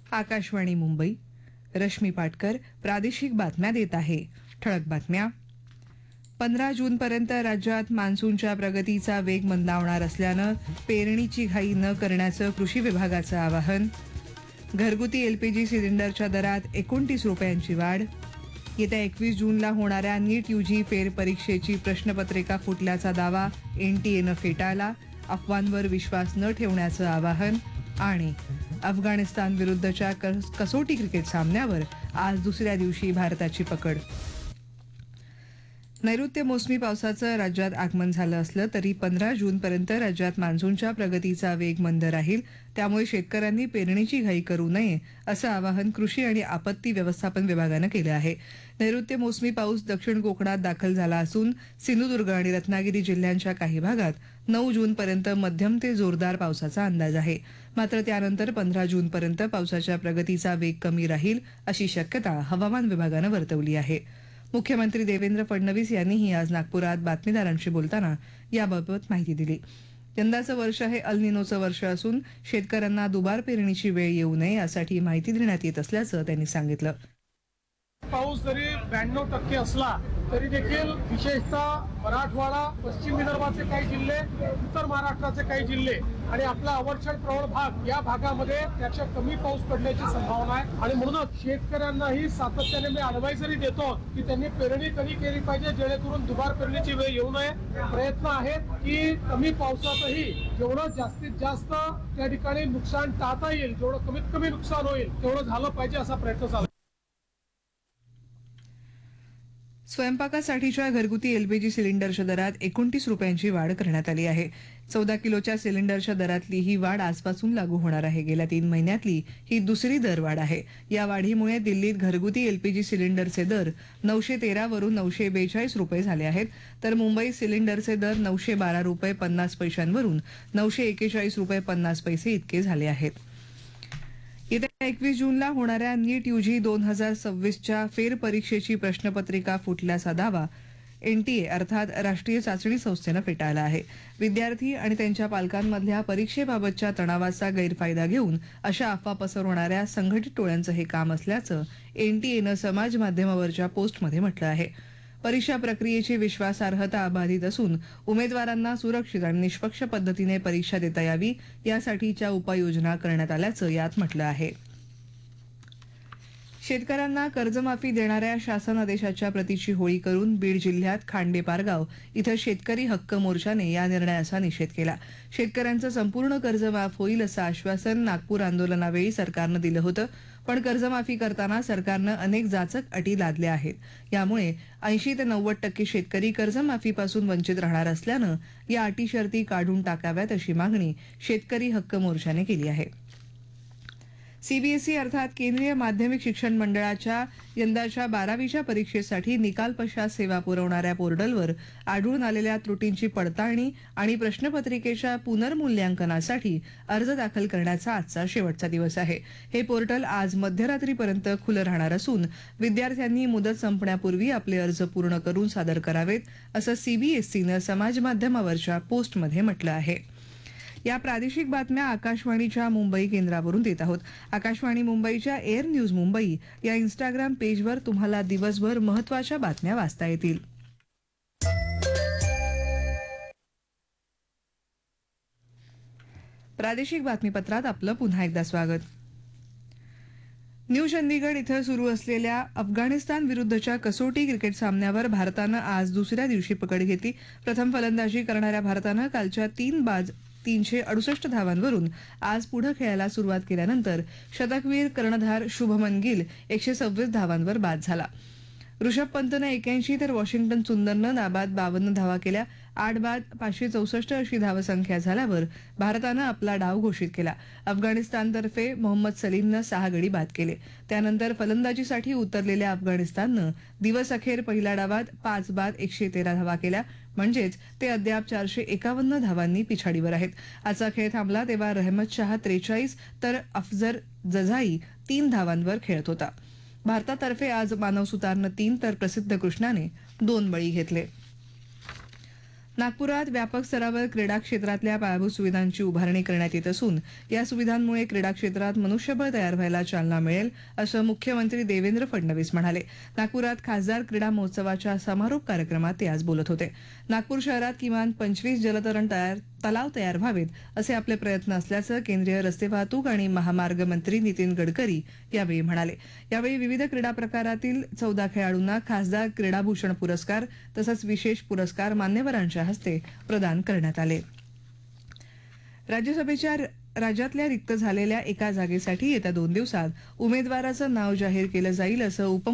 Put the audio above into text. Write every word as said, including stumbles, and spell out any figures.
आकाशवाणी मुंबई. रश्मी पाटकर प्रादेशिक बातम्या देत आहे. ठळक बातम्या. पंधरा जूनपर्यंत राज्यात मान्सूनच्या प्रगतीचा वेग मंदावणार असल्यानं पेरणीची घाई न करण्याचं कृषी विभागाचं आवाहन. घरगुती एलपीजी सिलेंडरच्या दरात एकोणतीस रुपयांची वाढ. येत्या एकवीस जूनला होणाऱ्या नीट यूजी फेरपरीक्षेची प्रश्नपत्रिका फुटल्याचा दावा एनटीएनं फेटाळला. अफवांवर विश्वास न ठेवण्याचं आवाहन. आणि अफगाणिस्तान विरुद्धच्या कसोटी क्रिकेट सामन्यावर आज दुसऱ्या दिवशी भारताची पकड. नैऋत्य मोसमी पावसाचं राज्यात आगमन झालं असलं तरी पंधरा जूनपर्यंत राज्यात मान्सूनच्या प्रगतीचा वेग मंद राहील. त्यामुळे शेतकऱ्यांनी पेरणीची घाई करू नये असं आवाहन कृषी आणि आपत्ती व्यवस्थापन विभागानं केलं आहे. नैऋत्य मोसमी पाऊस दक्षिण कोकणात दाखल झाला असून सिंधुदुर्ग आणि रत्नागिरी जिल्ह्यांच्या काही भागात नऊ जूनपर्यंत मध्यम ते जोरदार पावसाचा अंदाज आहे. मात्र त्यानंतर पंधरा जूनपर्यंत पावसाच्या प्रगतीचा वेग कमी राहील अशी शक्यता हवामान विभागानं वर्तवली आहे. मुख्यमंत्री देवेंद्र फडणवीस यांनीही आज नागपुरात बातमीदारांशी बोलताना याबाबत माहिती दिली. यंदाचं वर्ष हे अल निनोचं वर्ष असून शेतकऱ्यांना दुबार पेरणीची वेळ येऊ नये यासाठी माहिती देण्यात येत असल्याचं त्यांनी सांगितलं. पाऊस जरी ब्याण्णव टक्के असला तरी देखील विशेषतः मराठवाडा, पश्चिम विदर्भाचे काही जिल्हे, उत्तर महाराष्ट्राचे काही जिल्हे आणि आपला अवर्षण प्रवळ भाग या भागामध्ये त्याच्या कमी पाऊस पडण्याची संभावना आहे. आणि म्हणूनच शेतकऱ्यांनाही सातत्याने मी ॲडवायझरी देतो की त्यांनी पेरणी कधी केली पाहिजे जेणेकरून दुबार पेरणीची वेळ येऊ नये. प्रयत्न आहेत की कमी पावसातही जेवढं जास्तीत जास्त त्या ठिकाणी नुकसान टाळता येईल, जेवढं कमीत कमी नुकसान होईल तेवढं झालं पाहिजे असा प्रयत्न चालू. स्वयंपाकासाठीच्या घरगुती एलपीजी सिलेंडरच्या दरात एकोणतीस रुपयांची वाढ करण्यात आली आहे. चौदा किलोच्या सिलेंडरच्या दरातली ही वाढ आजपासून लागू होणार आहे. गेल्या तीन महिन्यातली ही दुसरी दरवाढ आहे. या वाढीमुळे दिल्लीत घरगुती एलपीजी सिलेंडरचे दर नऊशे तेरा वरून नऊशे बेचाळीस रुपये झाले आहेत, तर मुंबईत सिलेंडरचे दर नऊशे बारा रुपये पन्नास पैशांवरून नऊशे एकेचाळीस रुपये पन्नास पैसे इतके झाले आहेत. येत्या एकवीस जूनला होणाऱ्या नीट यूजी दोन हजार सव्वीसच्या फेरपरीक्षेची प्रश्नपत्रिका फुटल्याचा दावा एनटीए अर्थात राष्ट्रीय चाचणी संस्थेनं फेटाळला आहे. विद्यार्थी आणि त्यांच्या पालकांमधल्या परीक्षेबाबतच्या तणावाचा गैरफायदा घेऊन अशा अफवा पसरवणाऱ्या संघटित टोळ्यांचं हे काम असल्याचं एनटीएनं समाज माध्यमावरच्या पोस्टमध्ये म्हटलं आहे. परीक्षा प्रक्रियेची विश्वासार्हता अबाधित असून उमेदवारांना सुरक्षित आणि निष्पक्ष पद्धतीने परीक्षा देता यावी यासाठीच्या उपाययोजना करण्यात आल्याचं यात म्हटलं आहे. शेतकऱ्यांना कर्जमाफी देणाऱ्या शासन आदेशाच्या प्रतीची होळी करून बीड जिल्ह्यात खांडेपारगाव इथं शेतकरी हक्क मोर्चाने या निर्णयाचा निषेध केला. शेतकऱ्यांचं संपूर्ण कर्ज माफ होईल असं आश्वासन नागपूर आंदोलनावेळी सरकारनं दिलं होतं, पण कर्जमाफी करताना सरकारनं अनेक जाचक अटी लादल्या आहेत. यामुळे ऐंशी ते नव्वद टक्के शेतकरी कर्जमाफीपासून वंचित राहणार असल्यानं या अटी शर्ती काढून टाकाव्यात अशी मागणी शेतकरी हक्क मोर्चाने केली आहे. सीबीएसई अर्थात केंद्रीय माध्यमिक शिक्षण मंडळाच्या यंदाच्या बारावीच्या परीक्षेसाठी निकाल पश्चात सेवा पुरवणाऱ्या पोर्टलवर आढळून आलेल्या त्रुटींची पडताळणी आणि प्रश्नपत्रिकेच्या पुनर्मूल्यांकनासाठी अर्ज दाखल करण्याचा आजचा शेवटचा दिवस आहे. हे पोर्टल आज मध्यरात्रीपर्यंत खुलं राहणार असून विद्यार्थ्यांनी मुदत संपण्यापूर्वी आपले अर्ज पूर्ण करून सादर करावेत असं सीबीएसईनं समाजमाध्यमावरच्या पोस्टमध्ये म्हटलं आहे. या प्रादेशिक बातम्या आकाशवाणीच्या मुंबई केंद्रावरून देत आहोत. आकाशवाणी मुंबईच्या एअर न्यूज मुंबई या इन्स्टाग्राम पेजवर तुम्हाला दिवसभर महत्त्वाच्या बातम्या वाचता येतील. प्रादेशिक बातमीपत्रात आपलं पुन्हा एकदा स्वागत. न्यू चंदीगड इथं सुरू असलेल्या अफगाणिस्तान विरुद्धच्या कसोटी क्रिकेट सामन्यावर भारतानं आज दुसऱ्या दिवशी पकड घेतली. प्रथम फलंदाजी करणाऱ्या भारतानं कालच्या तीन बाद तीनशे अडुसष्ट धावांवरून आज पुढे खेळायला सुरुवात केल्यानंतर शतकवीर कर्णधार शुभमन गिल एकशे सव्वीस धावांवर बाद झाला. ऋषभ पंतनं एक्याऐंशी तर वॉशिंग्टन सुंदरनं नाबाद बावन्न धावा केल्या. आठ बाद पाचशे चौसष्ट अशी धावसंख्या झाल्यावर भारतानं आपला डाव घोषित केला. अफगाणिस्तानतर्फे मोहम्मद सलीमनं सहा गडी बाद केले. त्यानंतर फलंदाजीसाठी उतरलेल्या अफगाणिस्ताननं दिवसअखेर पहिल्या डावात पाच बाद एकशे तेरा धावा केल्या. म्हणजेच ते अद्याप चारशे एकावन्न धावांनी पिछाडीवर आहेत. आजचा खेळ थांबला तेव्हा रहमत शाह त्रेचाळीस तर अफजल जजाई तीन धावांवर खेळत होता. भारतातर्फे आज मानव सुतारनं तीन तर प्रसिद्ध कृष्णाने दोन बळी घेतले. नागपुरात व्यापक स्तरावर क्रीडा क्षेत्रातल्या पायाभूत सुविधांची उभारणी करण्यात येत असून या सुविधांमुळे क्रीडा क्षेत्रात मनुष्यबळ तयार व्हायला चालना मिळेल असं मुख्यमंत्री देवेंद्र फडणवीस म्हणाले. नागपुरात खासदार क्रीडा महोत्सवाच्या समारोप कार्यक्रमात ते आज बोलत होते. नागपूर शहरात किमान पंचवीस जलतरण तयार तलाव तयार व्हावेत असे आपले प्रयत्न असल्याचं केंद्रीय रस्ते वाहतूक आणि महामार्ग मंत्री नितीन गडकरी यावेळी म्हणाले. यावेळी विविध क्रीडा प्रकारातील चौदा खेळाडूंना खासदार क्रीडाभूषण पुरस्कार तसंच विशेष पुरस्कार मान्यवरांच्या हस्ते प्रदान करण्यात आले. राज्यसभेच्या राज्यातल्या रिक्त झालेल्या एका जागेसाठी येत्या दोन दिवसात उमेदवाराचं नाव जाहीर केलं जाईल असं उप